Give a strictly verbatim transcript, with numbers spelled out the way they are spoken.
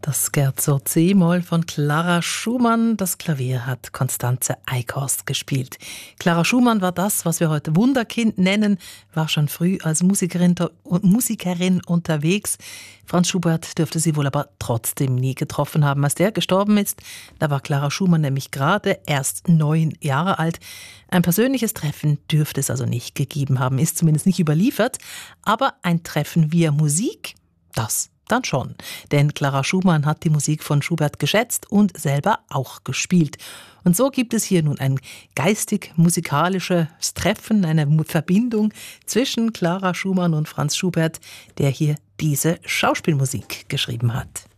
Das Scherzo C-Moll von Clara Schumann. Das Klavier hat Constanze Eichhorst gespielt. Clara Schumann war das, was wir heute Wunderkind nennen, war schon früh als Musikerin, Musikerin unterwegs. Franz Schubert dürfte sie wohl aber trotzdem nie getroffen haben. Als der gestorben ist, da war Clara Schumann nämlich gerade erst neun Jahre alt. Ein persönliches Treffen dürfte es also nicht gegeben haben, ist zumindest nicht überliefert. Aber ein Treffen via Musik, das dann schon. Denn Clara Schumann hat die Musik von Schubert geschätzt und selber auch gespielt. Und so gibt es hier nun ein geistig-musikalisches Treffen, eine Verbindung zwischen Clara Schumann und Franz Schubert, der hier diese Schauspielmusik geschrieben hat.